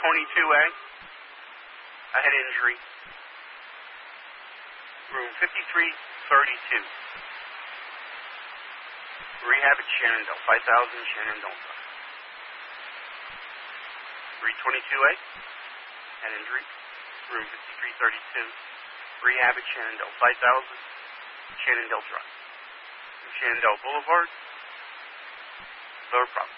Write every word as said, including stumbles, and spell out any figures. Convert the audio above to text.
twenty-two A, a head injury. Room fifty-three thirty-two. Rehab at Shenandoah, five thousand Shenandoah Drive. three twenty-two A, head injury. Room fifty-three thirty-two. Rehab at Shenandoah, five thousand Shenandoah Drive. Shenandoah Boulevard, Lower Providence.